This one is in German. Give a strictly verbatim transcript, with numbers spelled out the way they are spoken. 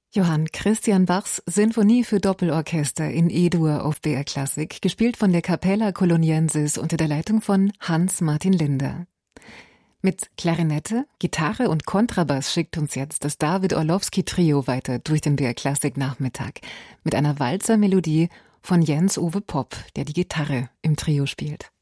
Johann Christian Bachs Sinfonie für Doppelorchester in E-Dur auf B R Klassik, gespielt von der Capella Coloniensis unter der Leitung von Hans-Martin Linder. Mit Klarinette, Gitarre und Kontrabass schickt uns jetzt das David Orlowski-Trio weiter durch den B R Klassik-Nachmittag mit einer Walzer-Melodie von Jens-Uwe Popp, der die Gitarre im Trio spielt.